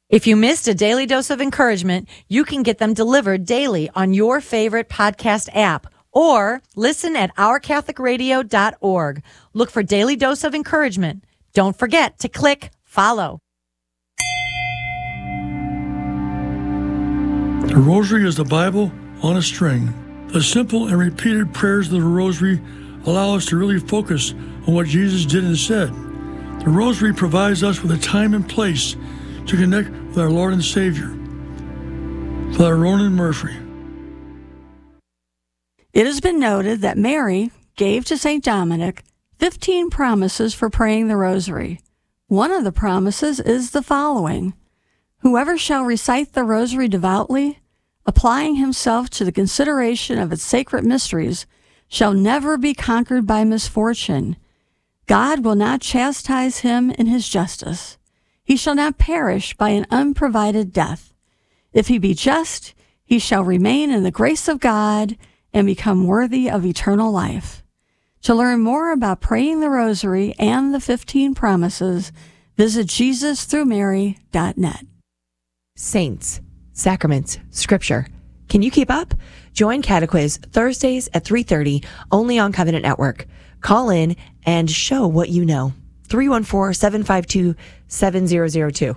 If you missed a daily dose of encouragement, you can get them delivered daily on your favorite podcast app or listen at ourcatholicradio.org. Look for Daily Dose of Encouragement. Don't forget to click follow. The Rosary is the Bible on a string. The simple and repeated prayers of the Rosary allow us to really focus on what Jesus did and said. The Rosary provides us with a time and place to connect with our Lord and Savior. Father Ronan Murphy. It has been noted that Mary gave to St. Dominic 15 promises for praying the Rosary. One of the promises is the following: whoever shall recite the Rosary devoutly, applying himself to the consideration of its sacred mysteries, shall never be conquered by misfortune. God will not chastise him in his justice. He shall not perish by an unprovided death. If he be just, he shall remain in the grace of God and become worthy of eternal life. To learn more about praying the Rosary and the 15 promises, visit JesusThroughMary.net. Saints, sacraments, scripture. Can you keep up? Join Catequiz Thursdays at 3:30 only on Covenant Network. Call in and show what you know. 314-752-7002.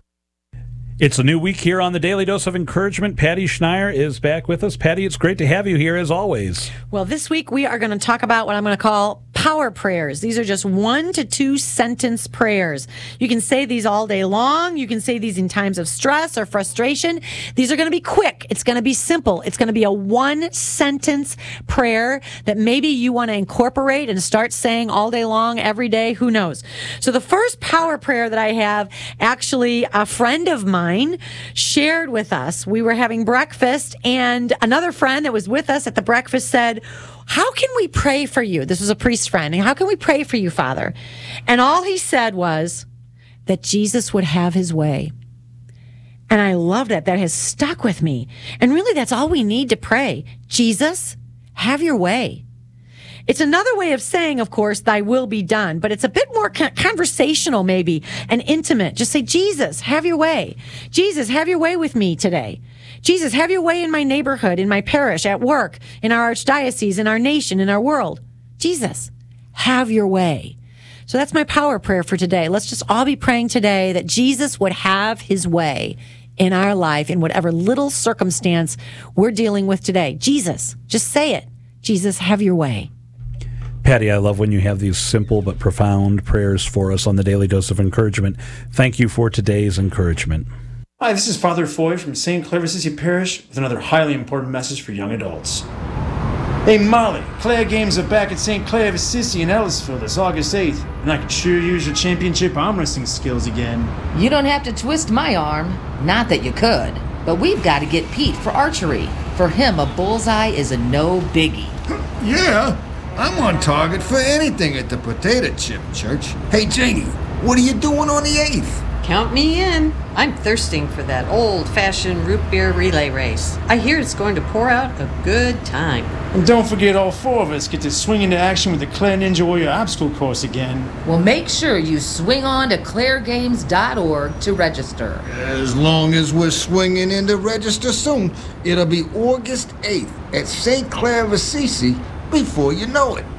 It's a new week here on the Daily Dose of Encouragement. Patty Schneier is back with us. Patty, it's great to have you here as always. Well, this week we are going to talk about what I'm going to call power prayers. These are just 1 to 2 sentence prayers. You can say these all day long. You can say these in times of stress or frustration. These are going to be quick. It's going to be simple. It's going to be a 1 sentence prayer that maybe you want to incorporate and start saying all day long, every day. Who knows? So the first power prayer that I have, actually a friend of mine shared with us. We were having breakfast and another friend that was with us at the breakfast said, "How can we pray for you?" This was a priest friend. "How can we pray for you, Father?" And all he said was that Jesus would have his way. And I love that. That has stuck with me. And really, that's all we need to pray. Jesus, have your way. It's another way of saying, of course, thy will be done, but it's a bit more conversational maybe and intimate. Just say, Jesus, have your way. Jesus, have your way with me today. Jesus, have your way in my neighborhood, in my parish, at work, in our archdiocese, in our nation, in our world. Jesus, have your way. So that's my power prayer for today. Let's just all be praying today that Jesus would have his way in our life, in whatever little circumstance we're dealing with today. Jesus, just say it. Jesus, have your way. Patty, I love when you have these simple but profound prayers for us on the Daily Dose of Encouragement. Thank you for today's encouragement. Hi, this is Father Foy from St. Clare of Assisi Parish with another highly important message for young adults. Hey Molly, Clare games are back at St. Clare of Assisi in Ellisville this August 8th, and I could sure use your championship arm wrestling skills again. You don't have to twist my arm. Not that you could. But we've got to get Pete for archery. For him, a bullseye is a no biggie. Yeah, I'm on target for anything at the Potato Chip Church. Hey Janie, what are you doing on the 8th? Count me in. I'm thirsting for that old-fashioned root beer relay race. I hear it's going to pour out a good time. And don't forget all 4 of us get to swing into action with the Clare Ninja Warrior obstacle course again. Well, make sure you swing on to claregames.org to register. As long as we're swinging in to register soon, it'll be August 8th at St. Clare of Assisi before you know it.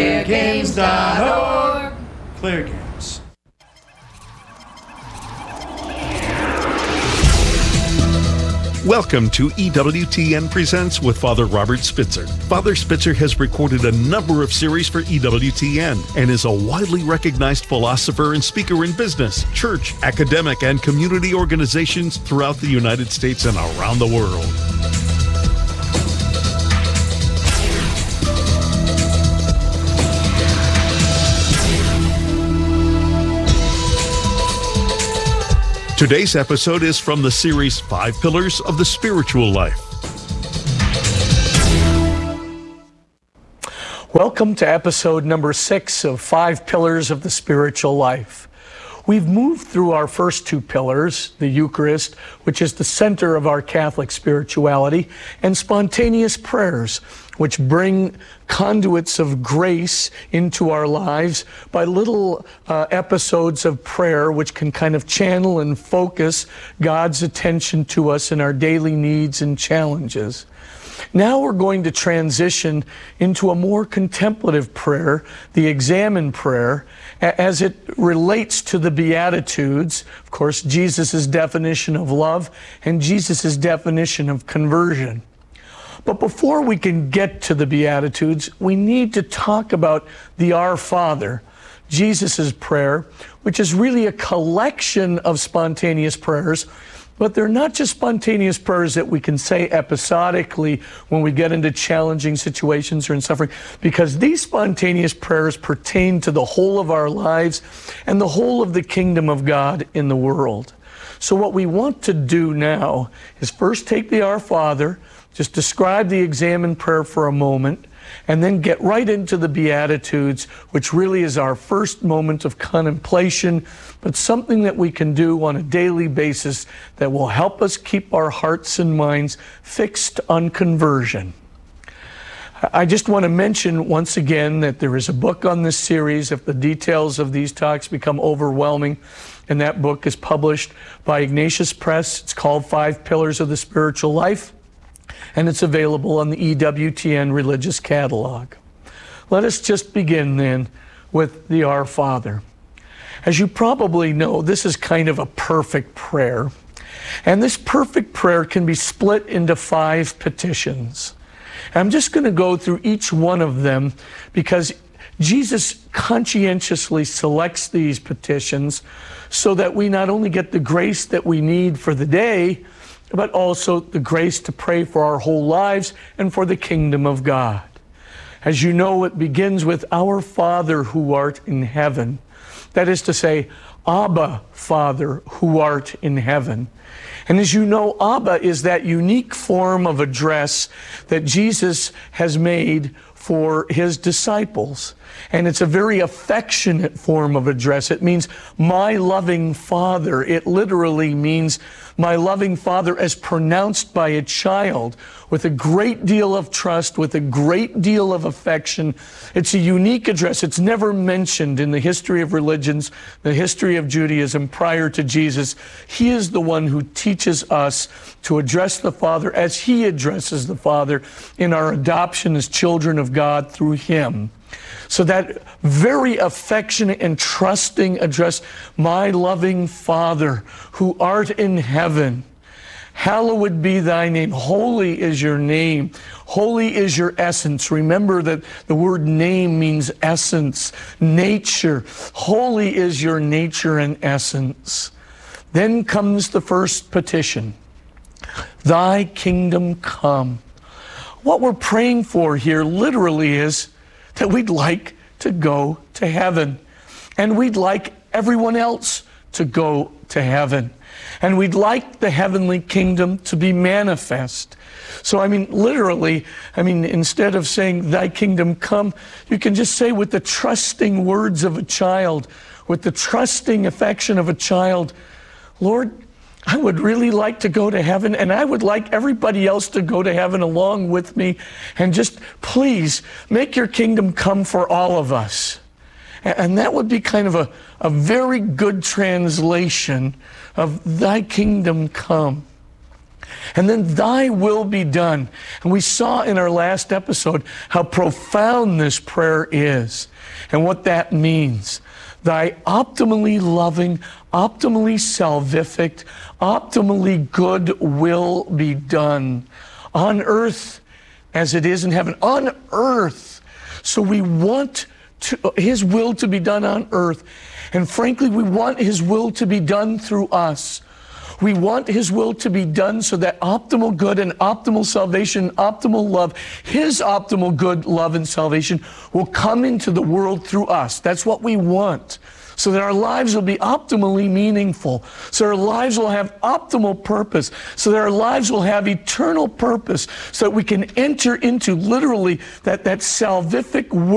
claregames.org. Clare Games. Welcome to EWTN Presents with Father Robert Spitzer. Father Spitzer has recorded a number of series for EWTN and is a widely recognized philosopher and speaker in business, church, academic, and community organizations throughout the United States and around the world. Today's episode is from the series 5 Pillars of the Spiritual Life. Welcome to episode number 6 of 5 Pillars of the Spiritual Life. We've moved through our first 2 pillars, the Eucharist, which is the center of our Catholic spirituality, and spontaneous prayers, which bring conduits of grace into our lives, by little episodes of prayer, which can kind of channel and focus God's attention to us in our daily needs and challenges. Now we're going to transition into a more contemplative prayer, the examine prayer, as it relates to the Beatitudes. Of course, Jesus' definition of love and Jesus' definition of conversion. But before we can get to the Beatitudes, we need to talk about the Our Father, Jesus' prayer, which is really a collection of spontaneous prayers. But they're not just spontaneous prayers that we can say episodically when we get into challenging situations or in suffering, because these spontaneous prayers pertain to the whole of our lives and the whole of the kingdom of God in the world. So what we want to do now is first take the Our Father, just describe the examine prayer for a moment, and then get right into the Beatitudes, which really is our first moment of contemplation, but something that we can do on a daily basis that will help us keep our hearts and minds fixed on conversion. I just want to mention once again that there is a book on this series if the details of these talks become overwhelming, and that book is published by Ignatius Press. It's called 5 Pillars of the Spiritual Life, and it's available on the EWTN Religious Catalog. Let us just begin then with the Our Father. As you probably know, this is kind of a perfect prayer, and this perfect prayer can be split into 5 petitions. I'm just going to go through each one of them because Jesus conscientiously selects these petitions so that we not only get the grace that we need for the day, but also the grace to pray for our whole lives and for the kingdom of God. As you know, it begins with Our Father who art in heaven. That is to say, Abba, Father, who art in heaven. And as you know, Abba is that unique form of address that Jesus has made for his disciples. And it's a very affectionate form of address. It means my loving Father. It literally means my loving Father as pronounced by a child with a great deal of trust, with a great deal of affection. It's a unique address. It's never mentioned in the history of religions, the history of Judaism prior to Jesus. He is the one who teaches us to address the Father as he addresses the Father in our adoption as children of God through him. So that very affectionate and trusting address, my loving Father, who art in heaven, hallowed be thy name. Holy is your name. Holy is your essence. Remember that the word name means essence, nature. Holy is your nature and essence. Then comes the first petition. Thy kingdom come. What we're praying for here literally is that we'd like to go to heaven, and we'd like everyone else to go to heaven, and we'd like the heavenly kingdom to be manifest. So literally, instead of saying thy kingdom come, you can just say with the trusting words of a child, with the trusting affection of a child, Lord, I would really like to go to heaven, and I would like everybody else to go to heaven along with me, and just please make your kingdom come for all of us. And that would be kind of a very good translation of thy kingdom come. And then thy will be done. And we saw in our last episode how profound this prayer is and what that means. Thy optimally loving, optimally salvific, optimally good will be done on earth as it is in heaven. On earth. So we want his will to be done on earth. And frankly, we want his will to be done through us. We want his will to be done so that optimal good and optimal salvation, optimal love, his optimal good, love, and salvation will come into the world through us. That's what we want. So that our lives will be optimally meaningful. So our lives will have optimal purpose. So that our lives will have eternal purpose. So that we can enter into literally that salvific